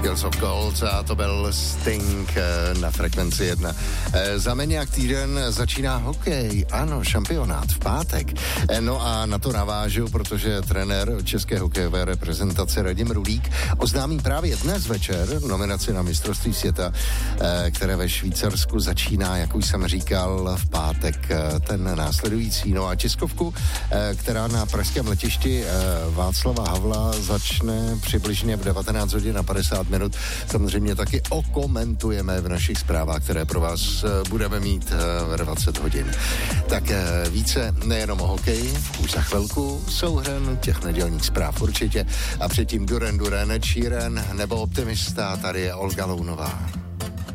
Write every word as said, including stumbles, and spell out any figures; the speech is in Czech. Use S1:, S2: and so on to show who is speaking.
S1: Hills of Gold a to byl Sting na Frekvenci jedna. Za Maniac týden začíná hokej, ano, šampionát v pátek. No a na to navážu, protože trenér české hokejové reprezentace Radim Rulík oznámí právě dnes večer nominaci na mistrovství světa, které ve Švýcarsku začíná, jak už jsem říkal, v pátek ten následující. No a tiskovku, která na pražském letišti Václava Havla začne přibližně v devatenáct hodin a padesát minut, samozřejmě taky okomentujeme v našich zprávách, které pro vás budeme mít v dvacet hodin. Tak více nejenom o hokeji, už za chvilku souhrn těch nedělních zpráv určitě a předtím Duran Duran, Sheeran nebo Optimista, tady je Olga Lounová.